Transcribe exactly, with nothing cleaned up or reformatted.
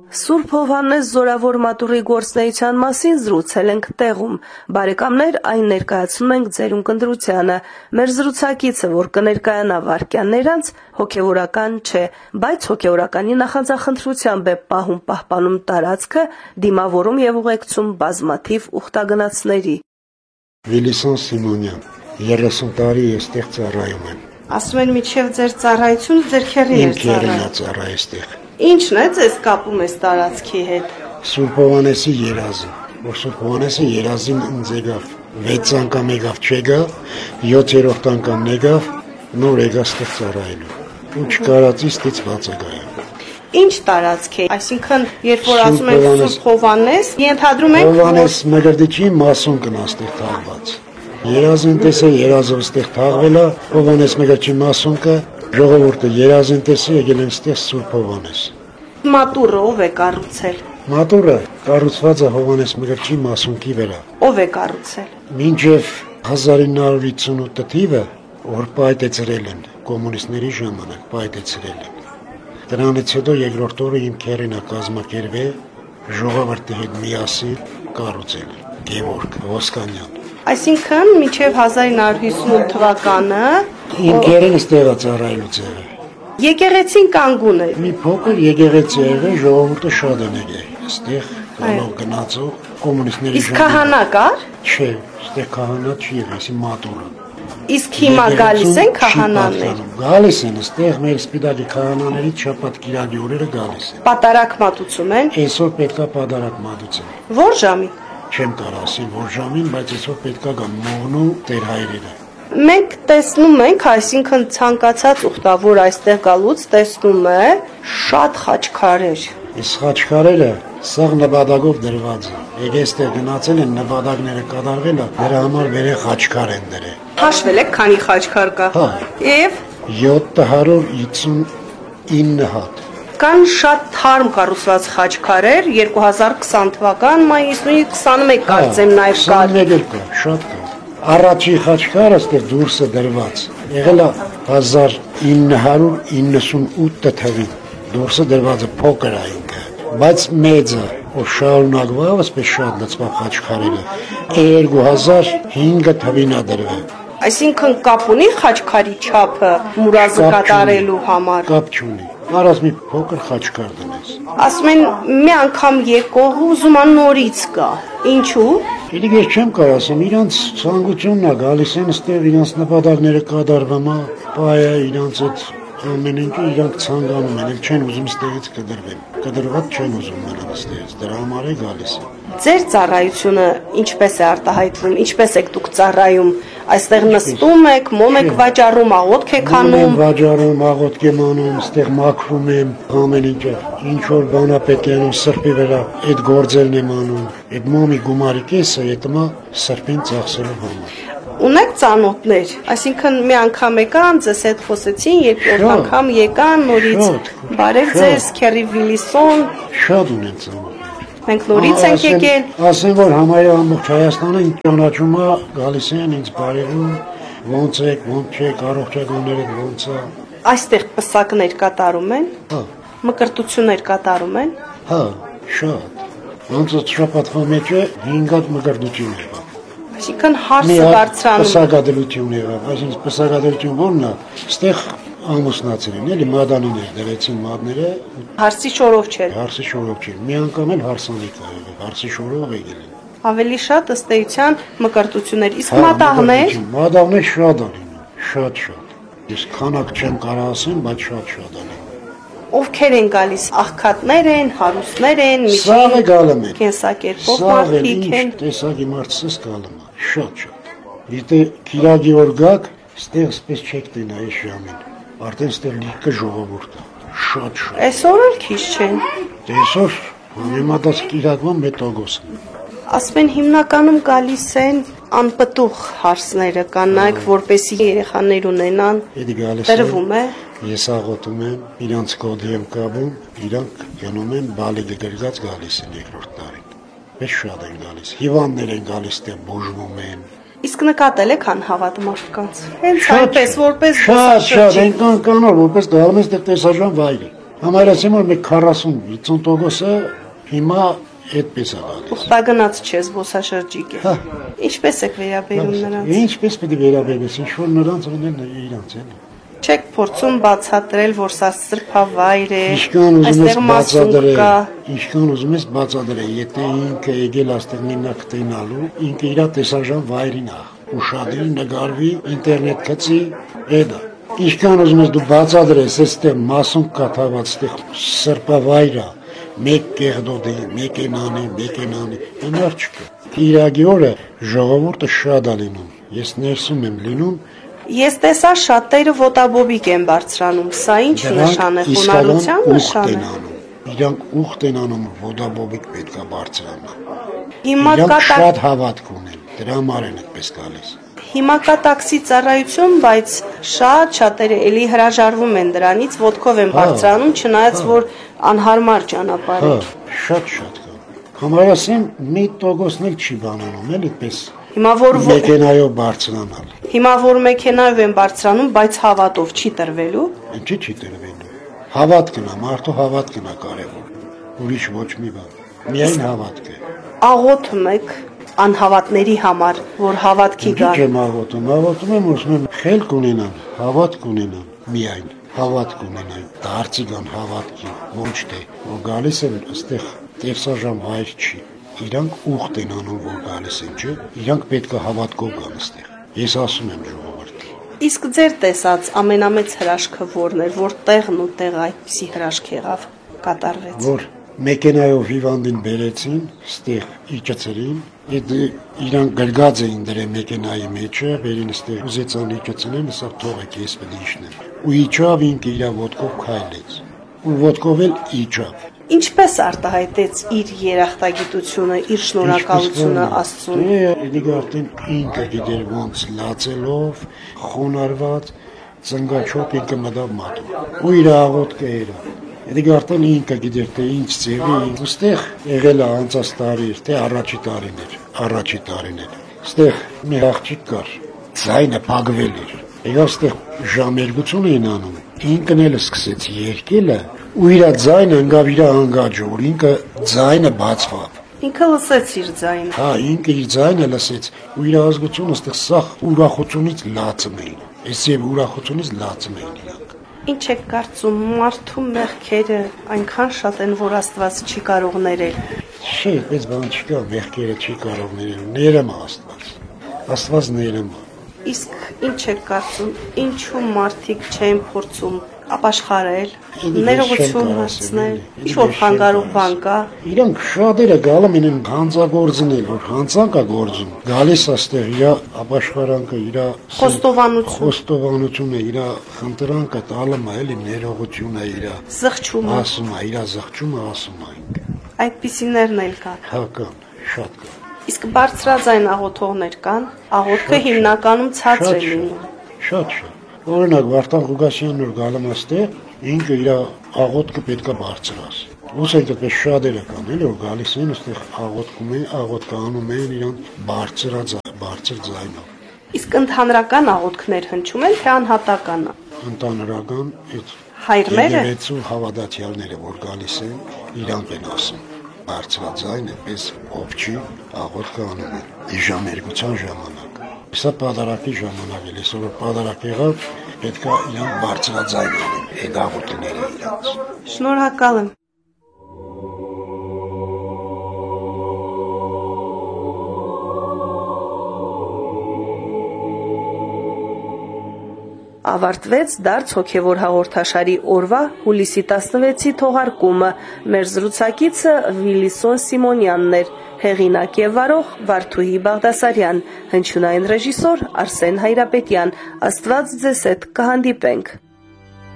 Սուրբ Հովհաննես Զորավոր մատուռի գործնեության մասին զրուցել ենք տեղում։ Բարեկամներ, այն ներկայացնում ենք ձեր ունկնդրությանը։ Մեր զրուցակիցը, որ կներկայանա վայրկյաններ անց, հոգևորական չէ, բայց հոգևորականի նախանձախնդրությամբ է պահում պահպանում տարածքը, դիմավորում եւ ուղեկցում բազմաթիվ ուխտագնացների։ Վիլիսոն Սիմոնյան, երեսուն տարի այստեղ ծառայում եմ։ Ասում են միջև ձեր ծառայությունը ձեր քեռի էր ծառայում այստեղ։ Ինչն է ձեզ կապում այս տարածքի հետ։ Սուրբ Հովհաննեսի երազը, որ Սուրբ Հովհաննեսի երազին ինձ եկավ, վեց անգամ եկավ չեկավ, յոթերորդ անգամ եկավ, նոր եկավ ստեղ ծառայելու։ Ու չկարածի ստիծված է գայա։ Ինչ տարածք է, այսինքն երբ որ ասում եք Սուրբ Հովհաննես, ենթադրում եք Հովհաննես Մկրտիչի մասուն կնա ստեղ թաղված։ Երազին տեսը երազով ստեղ թաղվել է, Հովհաննես Մկրտիչի մասուն կը ժողովուրդը երազին տեսի եկել են ստեղ Սուրբ Հովհաննես։ Մատուռը ով է կառուցել։ Մատուռը կառուցված է Հովհաննես Մկրտիչի մասունքի վրա։ Ով է կառուցել։ Մինչև հազար ինը հարյուր վաթսունութ թիվը, որ պայթեցրել են կոմունիստների ժամանակ, պայթեցրել են։ Դրանից հետո երկրորդ օրը իմ քերին է կազմակերպել ժողովրդի հետ միասին կառուցել Գևորգ Ոսկանյան։ Այսինքն մինչև հազար ինը հարյուր հիսունութ թվականը իմ քերին ստեղ է ծառայելուց եղել։ Եկեղեցին կանգուն է։ Մի փոքր եկեղեցի եղել, ժողովուրդը շատ են եկել։ Այստեղ գալով գնացող կոմունիստների ժամանակ։ Իսկ քահանա կար։ Չէ, այստեղ քահանա չի եղել, այսի մատուռը։ Իսկ հիմա գալիս են քահանաներ։ Գալիս են, այստեղ մեր սպիտակի քահանաներից շաբաթ կիրակի օրերը գալիս են։ Պատարակ մատուցում են։ Այսօր պետքա պատարակ մատուցեն։ Ո՞ր ժամին։ Չեմ կարող ասել ո՞ր ժամին, բայց այսօր պետքա գան մողնու տեր հայրերը։ Մենք տեսնում ենք, այսինքն ցանկացած ուխտավոր այստեղ գալուց տեսնում է շատ խաչքարեր։ Այս խաչքարերը սաղ նպատակով դրված են։ Եկե այստեղ գնացել են նպատակները կատարվել է, դրա համար վերե խաչքար են դրել։ Հաշվել եք քանի խաչքար կա։ Հա։ Եվ յոթ հարյուր հիսունինը հատ։ Կան շատ թարմ կառուցված խաչքարեր, երկու հազար քսան թվական մայիսի քսանմեկ կարծեմ նաև կար։ քսանմեկ կա, շատ կա։ Առաջի խաչքարը այստեղ դուրս է դրված։ Եղել է հազար ինը հարյուր իննսունութ թվականին։ Դուրսը դրված է փոքր է ինքը, բայց մեծը, որ շարունակվավ, ասես շատ լցված խաչքարերը, երկու հազար հինգ թվականին է դրվել։ Այսինքն կապ ունի խաչքարի չափը մուրազը կատարելու համար։ Կապ չունի։ Արած մի փոքր խաչքար դնես։ Ասում են մի անգամ եկող ուզում է նորից գա։ Ինչու։ Իդիկ ես չեմ կարող ասեմ, իրանց ցանկությունն է գալիս են այստեղ իրանց նպատակները կատարվում է, բայը իրանց այդ ամեն ինչը իրանք ցանկանում են, ել չեն ուզում ստեղից կդրվեն։ Կդրված չեն ուզում մնալ ստեղից, դրա համար է գալիս։ Ձեր ծառայությունը ինչպես է արտահայտվում, ինչպես եք դուք ծառայում։ Այստեղ նստում եք, մոմ եք վաճառում, աղոթք եք անում։ Մոմ վաճառում, աղոթք եմ անում, այստեղ մաքրում եմ, ամեն ինչը։ Ինչ որ բան է պետք է անում սրբի վրա, այդ գործելն եմ անում։ Այդ մոմի գումարի կեսը հետո սրբին ծախսելու համար։ Ունեք ծանոթներ, այսինքն մի անգամ եկան, ձեզ հետ խոսեցին, երկրորդ անգամ եկան, նորից բարև ձեզ, քերի Վիլիսոն։ Շատ ունեն ծանոթներ։ Մենք նորից ենք եկել։ Ասեն, որ համարյա ամբողջ Հայաստանը ինձ ճանաչում է, գալիս են ինձ բարևում, ոնց եք, ոնց չեք, առողջականները ոնց է։ Այստեղ պսակներ կատարում են։ Հա։ Մկրտություններ կատարում են։ Հա, շատ։ Ոնց է շաբաթվա մեջ է հինգ հատ մկրտություն եղավ։ Այսինքն հարսը բարձրանում։ Պսակադրություն եղավ, այսինքն պսակադրություն ո՞րն է, այստեղ ամուսնացել են, էլի մադանիներ դրեցին մադները։ Հարսի շորով չէր։ Հարսի շորով չէր։ Մի անգամ էլ հարսանիք ա եղել, հարսի շորով եկել են։ Ավելի շատ ըստ էության մկրտություններ, իսկ մատաղներ։ Մատաղներ շատ ա լինում, շատ շատ։ Ես քանակ չեմ կարող ասեմ, բայց շատ-շատ ա լինում։ Ովքեր են գալիս, աղքատներ են, հարուստներ են, Սաղը գալում են։ Կենսակերպով մարդիկ են։ Տեսակի մարդսս գալում է, շատ-շատ։ Եթե կիրակի օր գաք, ստեղ սպես չեք տենա այս ժամին։ Արդեն ստեղ լիքը ժողովուրդ է, շատ-շատ։ Այսօր էլ քիչ չեն։ Այսօր համեմատած կիրակվան մետագոս են։ Ասում են հիմնականում գալիս են անպտուղ հարսները, կանայք, որպեսի երեխաներ ունենան։ Տրվում է։ Ես աղոթում եմ, իրանց կոդի եմ կապում, իրանք գնում են բալիկը գրգած գալիս են երկրորդ տարին։ Մեծ շատ են գալիս, հիվանդներ են գալիս, դե բուժվում են։ Իսկ նկատել եք անհավատ մարդկանց։ Հենց այնպես, որպես շատ շատ այնքան կանոր, որպես գալում ես դե տեսարժան վայրի։ Համարեցին որ մի քառասուն վաթսուն տոկոսը հիմա այդպես է գալիս։ Ուխտագնաց չէ, զբոսաշրջիկ է։ Հա։ Ինչպես եք վերաբերում նրանց։ Ինչպես պետք է վերաբերես, ինչ որ նրանց ունեն իրանց են։ Չեք փորձում բացատրել, որ սա սրբավայր է, այստեղ մասուն կա։ Ինչքան ուզում ես բացատրել, եթե ինքը եկել աստեղ մենակ տենալու, ինքը իր տեսարժան վայրին է, ուշադրի, նկարվի, ինտերնետ գցի, էդա։ Ինչքան ուզում ես դու բացատրես, այստեղ մասուն կա թաղված, այստեղ սրբավայր է, մեկ կեղդոդի, մեկ ենանի, մեկ ենանի, այնար չկա։ Իրագի օրը ժողովուրդը շատ է լինում, ես ներսում եմ լինում։ Ես տեսա շատերը ոտաբոբիկ են բարձրանում, սա ինչ նշան է, խոնարհության նշան է։ Իրանք ուխտ են անում, ոտաբոբիկ պետք է բարձրանան։ Հիմա կա շատ հավատք ունեն, դրա համար են այդպես գալիս։ Հիմա կա տաքսի ծառայություն, բայց շատ շատերը էլի հրաժարվում են դրանից, ոտքով են բարձրանում, չնայած որ անհարմար ճանապարհ է։ Շատ շատ կա։ Համարասեմ մի տոկոսն էլ չի բանանում, էլ այդպես։ Հիմա որ մեքենայով բարձրանալ։ Հիմա որ մեքենայով են բարձրանում, բայց հավատով չի տրվելու։ Ինչի՞ չի տրվելու։ Հավատքն է, մարդու հավատքն է կարևոր։ Ուրիշ ոչ մի բան։ Միայն հավատք է։ Աղոթում եք անհավատների համար, որ հավատքի գան։ Ինչ եմ աղոթում, աղոթում եմ, որ մեն խելք ունենան, հավատք ունենան, միայն հավատք ունենան, դարձի գան հավատքի, ոչ թե որ գալիս են այստեղ տեսարժան վայր չի։ Իրանք ուխտ են անում, որ գալիս են, չէ՞։ Իրանք պետք է հավատքով գան այստեղ։ Ես ասում եմ ժողովրդին։ Իսկ ձեր տեսած ամենամեծ հրաշքը որն էր, որ տեղն ու տեղը այդպիսի հրաշք եղավ, կատարվեց։ Որ մեքենայով հիվանդին բերեցին, ստեղ իջեցրին, այդ իրանք գրգած էին դրե մեքենայի մեջը, վերին ստեղ ուզեցան իջեցնեն, սա թողեք ես պետք է իջնեմ։ Ու իջավ ինքը իր ոտքով քայլեց։ Ու ոտքով էլ իջավ։ Ինչպես արտահայտեց իր երախտագիտությունը, իր շնորհակալությունը Աստծուն։ Դե արդեն ինքը գիտեր ոնց լացելով, խոնարհված, ծնգաչոք ինքը մտավ մատու։ Ու իր աղոթքը era։ Դե արդեն ինքը գիտեր թե ինչ ձևի, այստեղ եղել է անցած տարի, թե առաջի տարին էր, առաջի տարին էր։ Այստեղ մի աղջիկ կար, ձայնը փակվել էր։ Եվ այստեղ ժամ երկություն էին անում։ Ինքն էլ սկսեց երգելը, ու իր ձայնը ընկավ իր անգաջը, որ ինքը ձայնը բացվավ։ Ինքը լսեց իր ձայնը։ Հա, ինքը իր ձայնը լսեց, ու իր ազգությունը այստեղ սախ ուրախությունից լացում էին։ Այս եւ ուրախությունից լացում էին իրանք։ Ինչ եք կարծում, մարդու մեղքերը այնքան շատ են, որ Աստված չի կարող ներել։ Չէ, այդպես բան չկա, մեղքերը չի կարող ներել, ներում է Աստված։ Աստված ներում է։ Իսկ ինչ եք կարծում, ինչու մարդիկ չեն փորձում ապաշխարել, ներողություն հասցնել, ինչ-որ խանգարող բան կա։ Իրանք շատերը գալում են հանցագործնել, որ հանցանք է գործում։ Գալիս աստեղ իր ապաշխարանքը, իր խոստովանություն, խոստովանությունը, իր խնդրանքը տալում է, էլի ներողությունը իր։ Զղջումը։ Ասում է, իր զղջումը ասում է ինքը։ Այդպիսիներն էլ կան։ Հա կան, շատ կան։ Իսկ բարձրաձայն աղոթողներ կան, աղոթքը հիմնականում ցածր է լինում։ Շատ շատ։ Օրինակ Վարդան Ղուկասյանն որ գալում աստեղ, ինքը իր աղոթքը պետք է բարձրաս։ Ոսենք այդպես շատերը կան, էլի որ գալիս են այստեղ աղոթքում են, աղոթքը անում են իրան բարձրաձ, բարձր ձայնով։ Իսկ ընդհանրական աղոթքներ հնչում են, թե անհատական։ Ընդհանրական այդ հայրները եկեղեցու հավատացյալները որ գալիս են, իրանք են ասում բարձրաձայն այդպես ովչի աղոթքը անում են։ Իժամերգության ժամանակ։ Սա պատարակի ժամանակ էլ, այսօր պատարակ եղավ, պետք է իրանք բարձրաձայն անեն, այդ աղոթքները իրանց։ Շնորհակալ եմ։ Ավարտվեց դարձ հոգևոր հաղորդաշարի օրվա հուլիսի տասնվեցի թողարկումը։ Մեր զրուցակիցը Վիլիսոն Սիմոնյանն էր, հեղինակ եւ վարող Վարդուհի Բաղդասարյան, հնչյունային ռեժիսոր Արսեն Հայրապետյան։ Աստված ձեզ հետ կհանդիպենք։